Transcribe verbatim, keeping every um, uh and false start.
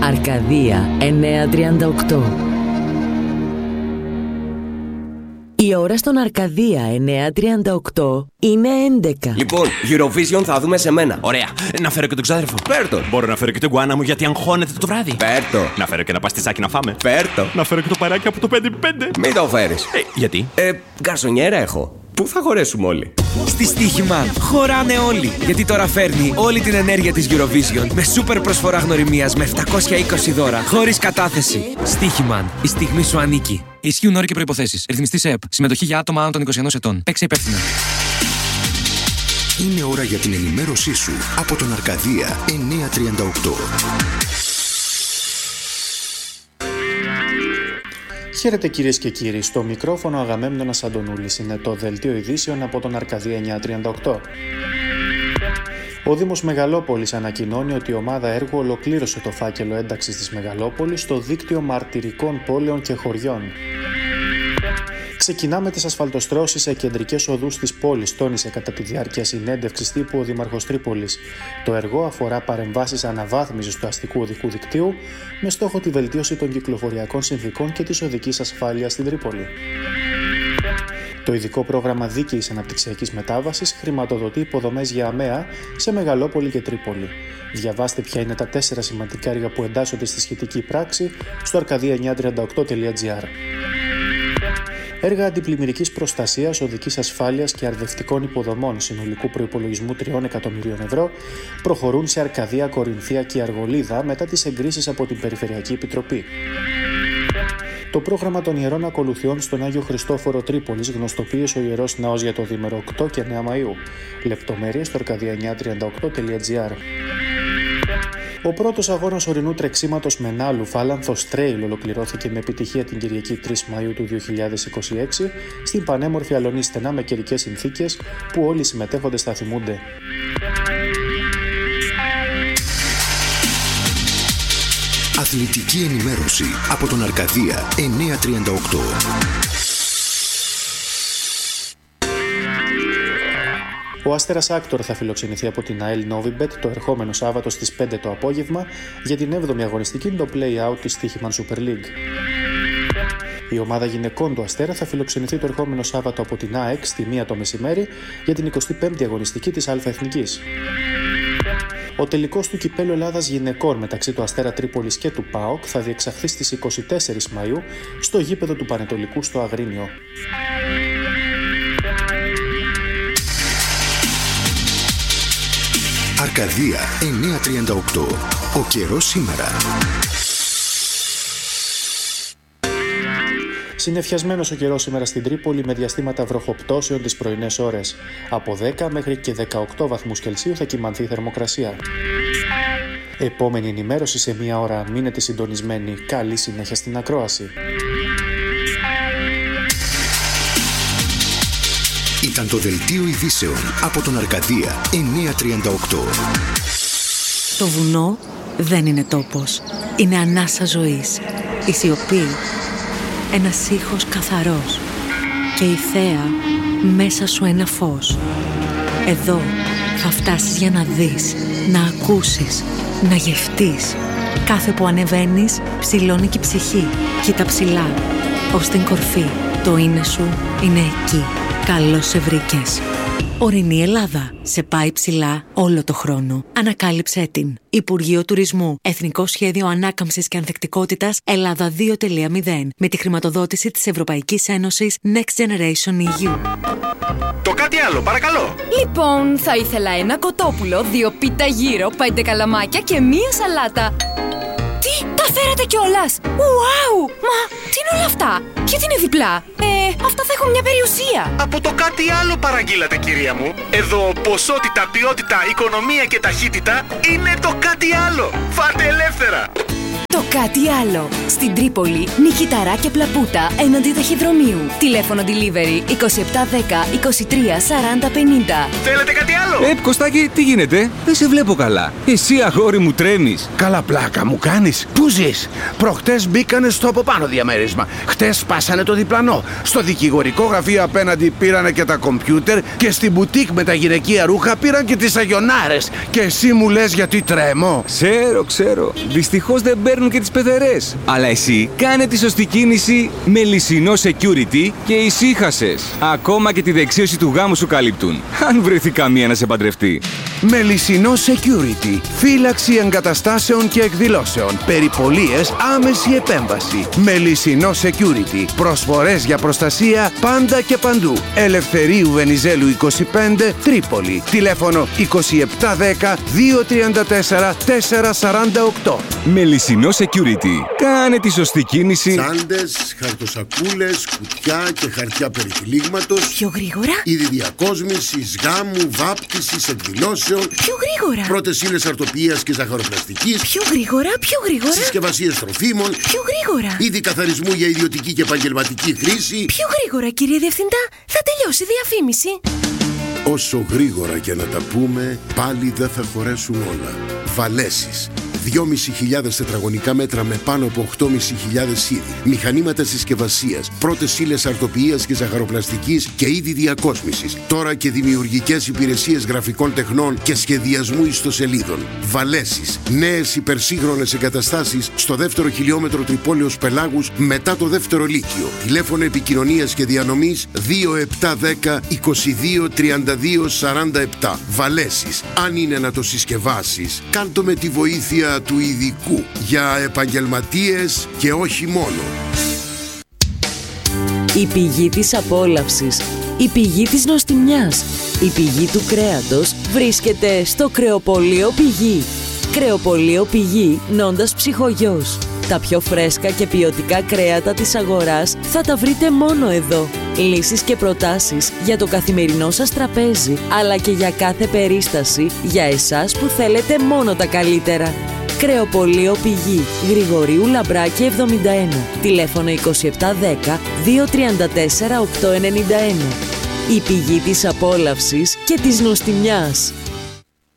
Αρκαδία εννιακόσια τριάντα οκτώ. Η ώρα στον Αρκαδία εννιακόσια τριάντα οκτώ είναι έντεκα. Λοιπόν, Eurovision θα δούμε σε μένα. Ωραία. Να φέρω και τον ξάδερφο. Φέρτο. Μπορώ να φέρω και τον γκουάνα μου γιατί αγχώνεται το βράδυ. Φέρτο. Να φέρω και ένα παστιτσάκι να φάμε. Φέρτο. Να φέρω και το παράκι από το πέντε πέντε. Μην το φέρεις. Ε, γιατί? Ε, γκαρσονιέρα έχω. Πού θα χωρέσουμε όλοι? Στη Στοίχημαν χωράνε όλοι. Γιατί τώρα φέρνει όλη την ενέργεια της Eurovision με σούπερ προσφορά γνωριμίας με επτακόσια είκοσι δώρα χωρίς κατάθεση. Στοίχημαν. Η στιγμή σου ανήκει. Ισχύουν όροι και προϋποθέσεις. Ρυθμιστής ΕΕΠ. Συμμετοχή για άτομα άνω των είκοσι ενός ετών. Παίξε υπεύθυνα. Είναι ώρα για την ενημέρωσή σου από τον Αρκαδία εννιακόσια τριάντα οκτώ. Χαίρετε κυρίες και κύριοι, στο μικρόφωνο Αγαμέμνονας Αντωνούλης. Είναι το δελτίο ειδήσεων από τον Αρκαδία εννιακόσια τριάντα οκτώ. Ο Δήμος Μεγαλόπολης ανακοινώνει ότι η ομάδα έργου ολοκλήρωσε το φάκελο ένταξης της Μεγαλόπολης στο δίκτυο μαρτυρικών πόλεων και χωριών. Ξεκινάμε τις ασφαλτοστρώσεις σε κεντρικές οδούς της πόλης, τόνισε κατά τη διάρκεια συνέντευξης τύπου ο Δήμαρχος Τρίπολης. Το έργο αφορά παρεμβάσεις αναβάθμισης του αστικού οδικού δικτύου με στόχο τη βελτίωση των κυκλοφοριακών συνθηκών και της οδικής ασφάλειας στην Τρίπολη. Το ειδικό πρόγραμμα δίκαιης αναπτυξιακής μετάβασης χρηματοδοτεί υποδομές για ΑΜΕΑ σε Μεγαλόπολη και Τρίπολη. Διαβάστε ποια είναι τα τέσσερα σημαντικά έργα που εντάσσονται στη σχετική πράξη στο αρκαδία εννιακόσια τριάντα οκτώ τελεία τζι άρ. Έργα αντιπλημμυρικής προστασίας, οδικής ασφάλειας και αρδευτικών υποδομών συνολικού προϋπολογισμού τριών εκατομμυρίων ευρώ προχωρούν σε Αρκαδία, Κορινθία και Αργολίδα μετά τις εγκρίσεις από την Περιφερειακή Επιτροπή. Το πρόγραμμα των Ιερών Ακολουθιών στον Άγιο Χριστόφορο Τρίπολης γνωστοποίησε ο Ιερός Ναός για το δίμερο οκτώ και εννέα Μαΐου. Λεπτομέρειες στο αρκαδία εννιακόσια τριάντα οκτώ τελεία τζι άρ. Ο πρώτος αγώνας ορεινού τρεξίματος Μενάλου Φάλανθος Trail ολοκληρώθηκε με επιτυχία την Κυριακή τρεις Μαΐου του δύο χιλιάδες είκοσι έξι στην πανέμορφη Αλωνή στενά με καιρικές συνθήκες που όλοι οι συμμετέχοντες θα θυμούνται. Αθλητική ενημέρωση από τον Αρκαδία εννιακόσια τριάντα οκτώ. Ο Αστέρας Άκτορ θα φιλοξενηθεί από την ΑΕΛ Novibet το ερχόμενο Σάββατο στις πέντε το απόγευμα για την έβδομη αγωνιστική το play-out της Στοίχημαν Super League. Η ομάδα γυναικών του Αστέρα θα φιλοξενηθεί το ερχόμενο Σάββατο από την ΑΕΚ στη μία το μεσημέρι για την εικοστή πέμπτη αγωνιστική της Α-Εθνικής. Ο τελικός του Κυπέλλου Ελλάδας γυναικών μεταξύ του Αστέρα Τρίπολης και του ΠΑΟΚ θα διεξαχθεί στις εικοστή τέταρτη Μαΐου στο γήπεδο του Πανετολικού στο Αγρίνιο. Αρκαδία εννιακόσια τριάντα οκτώ. Ο καιρός σήμερα. Συννεφιασμένος ο καιρός σήμερα στην Τρίπολη με διαστήματα βροχοπτώσεων τις πρωινές ώρες. Από δέκα μέχρι και δεκαοκτώ βαθμούς Κελσίου θα κυμανθεί η θερμοκρασία. Επόμενη ενημέρωση σε μία ώρα. Μείνετε συντονισμένοι. Καλή συνέχεια στην ακρόαση. Ήταν το δελτίο ειδήσεων από τον Αρκαδία εννιακόσια τριάντα οκτώ. Το βουνό δεν είναι τόπος. Είναι ανάσα ζωής. Η σιωπή. Ένας ήχος καθαρός. Και η θέα μέσα σου ένα φως. Εδώ θα φτάσεις για να δεις, να ακούσεις, να γευτείς. Κάθε που ανεβαίνεις ψηλώνει και η ψυχή. Κοίτα ψηλά, ως την κορφή. Το είναι σου είναι εκεί. Καλώς σε βρήκες. Ορεινή Ελλάδα. Σε πάει ψηλά όλο το χρόνο. Ανακάλυψέ την. Υπουργείο Τουρισμού. Εθνικό Σχέδιο Ανάκαμψης και Ανθεκτικότητας Ελλάδα δύο τελεία μηδέν. Με τη χρηματοδότηση της Ευρωπαϊκής Ένωσης Next Generation ι γιου. Το κάτι άλλο, παρακαλώ. Λοιπόν, θα ήθελα ένα κοτόπουλο, δύο πίτα γύρο, πέντε καλαμάκια και μία σαλάτα. Τι, τα φέρατε κιόλας! Ουάου! Μα, τι είναι όλα αυτά? Γιατί είναι διπλά? Ε, αυτά θα έχουν μια περιουσία. Από το κάτι άλλο παραγγείλατε, κυρία μου. Εδώ ποσότητα, ποιότητα, οικονομία και ταχύτητα είναι το κάτι άλλο. Φάτε ελεύθερα. Το κάτι άλλο. Στην Τρίπολη, Νικηταρά και Πλαπούτα έναντι ταχυδρομείου. Τηλέφωνο delivery είκοσι επτά δέκα είκοσι τρία σαράντα πενήντα. Θέλετε κάτι άλλο? Ε, Κωστάκη, τι γίνεται? Δεν σε βλέπω καλά. Εσύ, αγόρι μου, τρέμεις. Καλά πλάκα μου κάνεις. Πού ζεις? Προχτές μπήκανε στο από πάνω διαμέρισμα. Χτες σπάσανε το διπλανό. Στο δικηγορικό γραφείο απέναντι πήρανε και τα κομπιούτερ. Και στην μπουτίκ με τα γυναικεία ρούχα πήραν και τις αγιονάρες. Και εσύ μου λες γιατί τρέμω? Ξέρω, ξέρω. Δυστυχώς δεν παίρνουν και τις πεθερές. Αλλά εσύ κάνε τη σωστή κίνηση με Λυσσινό Security και ησύχασες. Ακόμα και τη δεξίωση του γάμου σου καλύπτουν. Αν βρεθεί καμία να σε παντρευτεί. Με Λυσσινό Security. Φύλαξη εγκαταστάσεων και εκδηλώσεων. Περιπολίες, άμεση επέμβαση. Με Λυσσινό Security. Προσφορές για προστασία πάντα και παντού. Ελευθερίου Βενιζέλου είκοσι πέντε, Τρίπολη. Τηλέφωνο είκοσι επτά δέκα δύο τριάντα τέσσερα τετρακόσια σαράντα οκτώ. Με Λυσσινό Security. Κάνε τη σωστή κίνηση. Τσάντες, χαρτοσακούλες, κουτιά και χαρτιά περιτυλίγματος. Πιο γρήγορα. Είδη διακόσμησης, γάμου, βάπτισης, εκδηλώσεων. Πιο γρήγορα. Πρώτες ύλες αρτοποιίας και ζαχαροπλαστικής. Πιο γρήγορα, πιο γρήγορα. Συσκευασίες τροφίμων. Πιο γρήγορα. Είδη καθαρισμού για ιδιωτική και επαγγελματική χρήση. Πιο γρήγορα, κύριε Διευθυντά. Θα τελειώσει η διαφήμιση. Όσο γρήγορα και να τα πούμε, πάλι δεν θα χωρέσουν όλα. Βαλέσεις. δυόμισι χιλιάδες τετραγωνικά μέτρα με πάνω από οκτώ χιλιάδες πεντακόσια είδη. Μηχανήματα συσκευασίας, πρώτες ύλες αρτοποιίας και ζαχαροπλαστικής και είδη διακόσμησης. Τώρα και δημιουργικές υπηρεσίες γραφικών τεχνών και σχεδιασμού ιστοσελίδων. Βαλέσεις. Νέες υπερσύγχρονες εγκαταστάσεις στο δεύτερο χιλιόμετρο Τρυπόλεως Πελάγους μετά το δεύτερο λύκειο. Τηλέφωνο επικοινωνίας και διανομής δύο επτά δέκα είκοσι δύο τριάντα δύο σαράντα επτά. Βαλέσεις. Αν είναι να το συσκευάσεις, κάντο με τη βοήθεια του ειδικού για επαγγελματίες και όχι μόνο. Η πηγή της απόλαυσης, η πηγή της νοστιμιάς, η πηγή του κρέατος βρίσκεται στο Κρεοπωλείο Πηγή. Κρεοπωλείο Πηγή, Νόντας Ψυχογιός. Τα πιο φρέσκα και ποιοτικά κρέατα της αγοράς θα τα βρείτε μόνο εδώ. Λύσεις και προτάσεις για το καθημερινό σας τραπέζι, αλλά και για κάθε περίσταση, για εσάς που θέλετε μόνο τα καλύτερα. Κρεοπωλείο Πηγή, Γρηγορίου Λαμπράκη εβδομήντα ένα. Τηλέφωνο είκοσι επτά δέκα δύο τριάντα τέσσερα οκτακόσια ενενήντα ένα. Η πηγή της απόλαυσης και της νοστιμιάς.